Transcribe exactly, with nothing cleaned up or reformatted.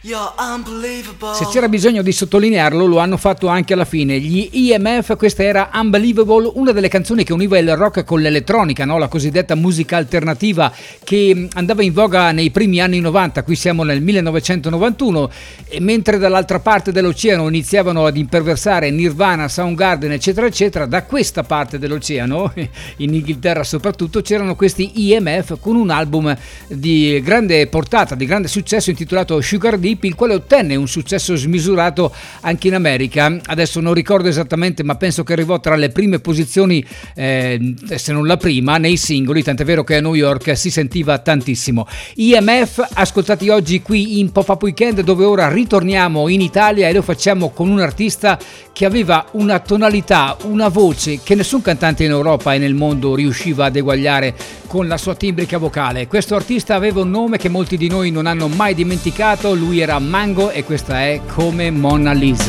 Se c'era bisogno di sottolinearlo, lo hanno fatto anche alla fine. Gli E M F, questa era Unbelievable, una delle canzoni che univa il rock con l'elettronica, no? La cosiddetta musica alternativa che andava in voga nei primi anni novanta. Qui siamo nel millenovecentonovantuno, e mentre dall'altra parte dell'oceano iniziavano ad imperversare Nirvana, Soundgarden, eccetera eccetera, da questa parte dell'oceano, in Inghilterra soprattutto, c'erano questi E M F con un album di grande portata, di grande successo, intitolato Sugar Deep, il quale ottenne un successo smisurato anche in America. Adesso non ricordo esattamente, ma penso che arrivò tra le prime posizioni, eh, se non la prima, nei singoli, tant'è vero che a New York si sentiva tantissimo. E M F ascoltati oggi qui in Pop-Up Weekend, dove ora ritorniamo in Italia e lo facciamo con un artista che aveva una tonalità, una voce che nessun cantante in Europa e nel mondo riusciva ad eguagliare con la sua timbrica vocale. Questo artista aveva un nome che molti di noi non hanno mai dimenticato, lui era Mango, e questa è Come Mona Lisa.